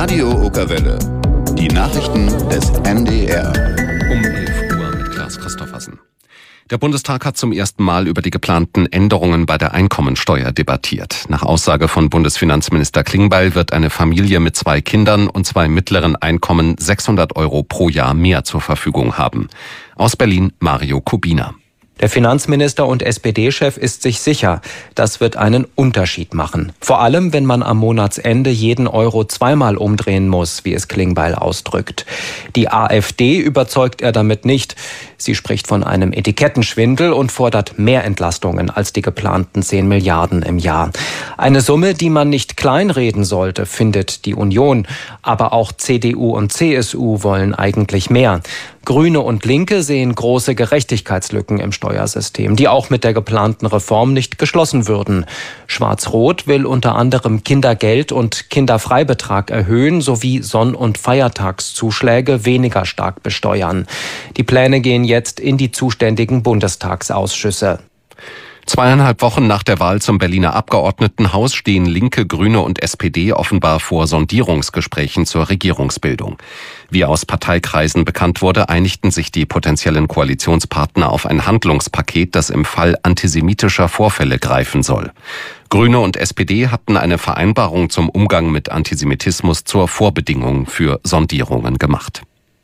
Radio Okerwelle. Die Nachrichten des NDR. Um 11 Uhr mit Klaas Christoffersen. Der Bundestag hat zum ersten Mal über die geplanten Änderungen bei der Einkommensteuer debattiert. Nach Aussage von Bundesfinanzminister Klingbeil wird eine Familie mit 2 Kindern und 2 mittleren Einkommen 600 € pro Jahr mehr zur Verfügung haben. Aus Berlin Mario Kubina. Der Finanzminister und SPD-Chef ist sich sicher, das wird einen Unterschied machen. Vor allem, wenn man am Monatsende jeden Euro zweimal umdrehen muss, wie es Klingbeil ausdrückt. Die AfD überzeugt er damit nicht. Sie spricht von einem Etikettenschwindel und fordert mehr Entlastungen als die geplanten 10 Milliarden im Jahr. Eine Summe, die man nicht kleinreden sollte, findet die Union. Aber auch CDU und CSU wollen eigentlich mehr. Grüne und Linke sehen große Gerechtigkeitslücken im Steuersystem, die auch mit der geplanten Reform nicht geschlossen würden. Schwarz-Rot will unter anderem Kindergeld und Kinderfreibetrag erhöhen sowie Sonn- und Feiertagszuschläge weniger stark besteuern. Die Pläne gehen jetzt in die zuständigen Bundestagsausschüsse. 2,5 Wochen nach der Wahl zum Berliner Abgeordnetenhaus stehen Linke, Grüne und SPD offenbar vor Sondierungsgesprächen zur Regierungsbildung. Wie aus Parteikreisen bekannt wurde, einigten sich die potenziellen Koalitionspartner auf ein Handlungspaket, das im Fall antisemitischer Vorfälle greifen soll. Grüne und SPD hatten eine Vereinbarung zum Umgang mit Antisemitismus zur Vorbedingung für Sondierungen gemacht.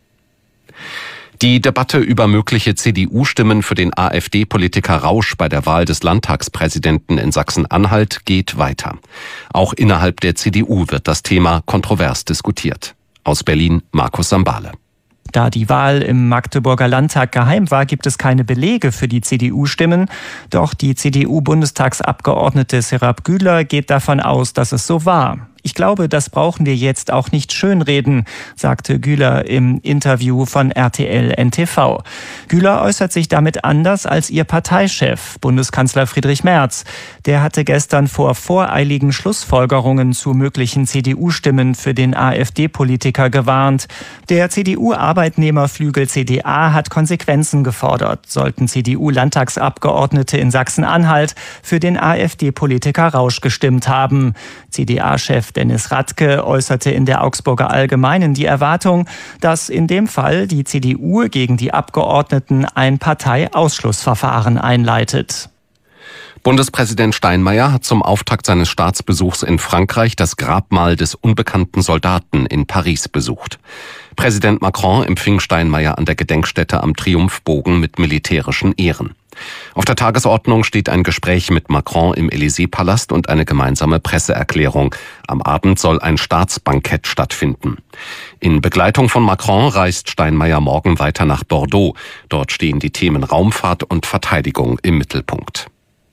Die Debatte über mögliche CDU-Stimmen für den AfD-Politiker Rausch bei der Wahl des Landtagspräsidenten in Sachsen-Anhalt geht weiter. Auch innerhalb der CDU wird das Thema kontrovers diskutiert. Aus Berlin Markus Sambale. Da die Wahl im Magdeburger Landtag geheim war, gibt es keine Belege für die CDU-Stimmen. Doch die CDU-Bundestagsabgeordnete Serap Güler geht davon aus, dass es so war. Ich glaube, das brauchen wir jetzt auch nicht schönreden, sagte Güler im Interview von RTL NTV. Güler äußert sich damit anders als ihr Parteichef, Bundeskanzler Friedrich Merz. Der hatte gestern vor voreiligen Schlussfolgerungen zu möglichen CDU-Stimmen für den AfD-Politiker gewarnt. Der CDU-Arbeitnehmerflügel CDA hat Konsequenzen gefordert, sollten CDU-Landtagsabgeordnete in Sachsen-Anhalt für den AfD-Politiker Rausch gestimmt haben. CDA-Chef Dennis Radke äußerte in der Augsburger Allgemeinen die Erwartung, dass in dem Fall die CDU gegen die Abgeordneten ein Parteiausschlussverfahren einleitet. Bundespräsident Steinmeier hat zum Auftakt seines Staatsbesuchs in Frankreich das Grabmal des unbekannten Soldaten in Paris besucht. Präsident Macron empfing Steinmeier an der Gedenkstätte am Triumphbogen mit militärischen Ehren. Auf der Tagesordnung steht ein Gespräch mit Macron im Élysée-Palast und eine gemeinsame Presseerklärung. Am Abend soll ein Staatsbankett stattfinden. In Begleitung von Macron reist Steinmeier morgen weiter nach Bordeaux. Dort stehen die Themen Raumfahrt und Verteidigung im Mittelpunkt.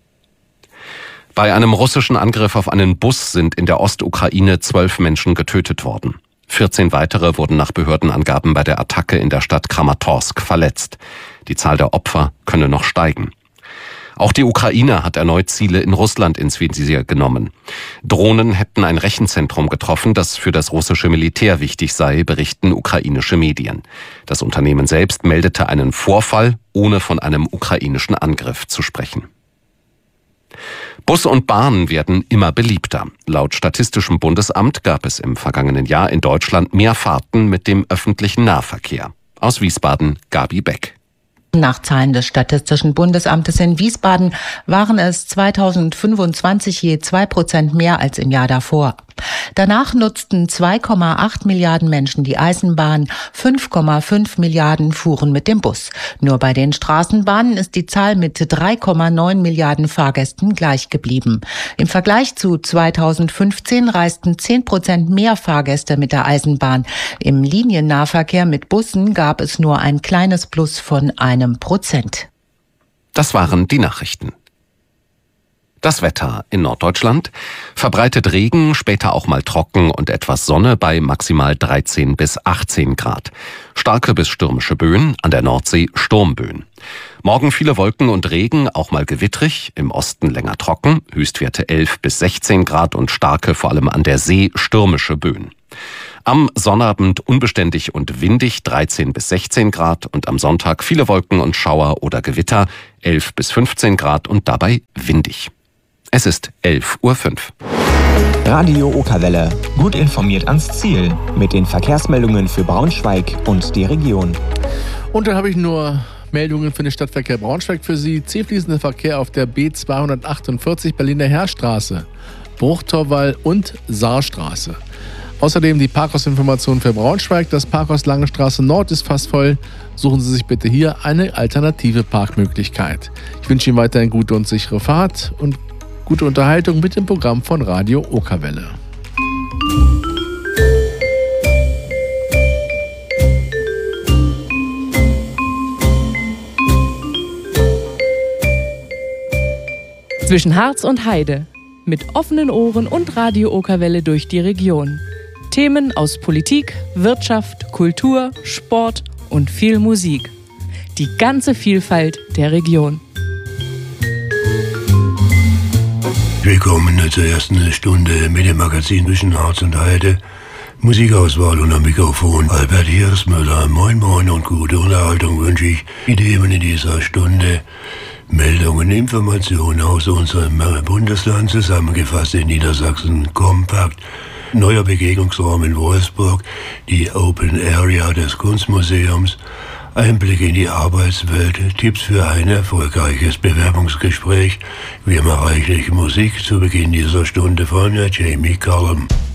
Bei einem russischen Angriff auf einen Bus sind in der Ostukraine 12 Menschen getötet worden. 14 weitere wurden nach Behördenangaben bei der Attacke in der Stadt Kramatorsk verletzt. Die Zahl der Opfer könne noch steigen. Auch die Ukraine hat erneut Ziele in Russland ins Visier genommen. Drohnen hätten ein Rechenzentrum getroffen, das für das russische Militär wichtig sei, berichten ukrainische Medien. Das Unternehmen selbst meldete einen Vorfall, ohne von einem ukrainischen Angriff zu sprechen. Bus und Bahn werden immer beliebter. Laut Statistischem Bundesamt gab es im vergangenen Jahr in Deutschland mehr Fahrten mit dem öffentlichen Nahverkehr. Aus Wiesbaden Gabi Beck. Nach Zahlen des Statistischen Bundesamtes in Wiesbaden waren es 2025 je 2% mehr als im Jahr davor. Danach nutzten 2,8 Milliarden Menschen die Eisenbahn, 5,5 Milliarden fuhren mit dem Bus. Nur bei den Straßenbahnen ist die Zahl mit 3,9 Milliarden Fahrgästen gleich geblieben. Im Vergleich zu 2015 reisten 10% mehr Fahrgäste mit der Eisenbahn. Im Liniennahverkehr mit Bussen gab es nur ein kleines Plus von 1%. Das waren die Nachrichten. Das Wetter in Norddeutschland: verbreitet Regen, später auch mal trocken und etwas Sonne bei maximal 13 bis 18 Grad. Starke bis stürmische Böen, an der Nordsee Sturmböen. Morgen viele Wolken und Regen, auch mal gewittrig, im Osten länger trocken, Höchstwerte 11 bis 16 Grad und starke, vor allem an der See, stürmische Böen. Am Sonnabend unbeständig und windig 13 bis 16 Grad und am Sonntag viele Wolken und Schauer oder Gewitter 11 bis 15 Grad und dabei windig. Es ist 11:05 Uhr. Radio Okerwelle. Gut informiert ans Ziel. Mit den Verkehrsmeldungen für Braunschweig und die Region. Und dann habe ich nur Meldungen für den Stadtverkehr Braunschweig für Sie. Zielfließender Verkehr auf der B248 Berliner Heerstraße, Bruchtorwall und Saarstraße. Außerdem die Parkhausinformation für Braunschweig. Das Parkhaus Langenstraße Nord ist fast voll. Suchen Sie sich bitte hier eine alternative Parkmöglichkeit. Ich wünsche Ihnen weiterhin gute und sichere Fahrt und gute Unterhaltung mit dem Programm von Radio Okerwelle. Zwischen Harz und Heide. Mit offenen Ohren und Radio Okerwelle durch die Region. Themen aus Politik, Wirtschaft, Kultur, Sport und viel Musik. Die ganze Vielfalt der Region. Willkommen zur ersten Stunde mit dem Magazin Zwischen Harz und Heide. Musikauswahl und am Mikrofon Albert Hirsmüller. Moin moin und gute Unterhaltung wünsche ich. Die Themen in dieser Stunde: Meldungen, Informationen aus unserem Bundesland, zusammengefasst in Niedersachsen kompakt. Neuer Begegnungsraum in Wolfsburg, die Open Area des Kunstmuseums, Einblick in die Arbeitswelt, Tipps für ein erfolgreiches Bewerbungsgespräch. Wir haben reichlich Musik zu Beginn dieser Stunde von Jamie Cullum.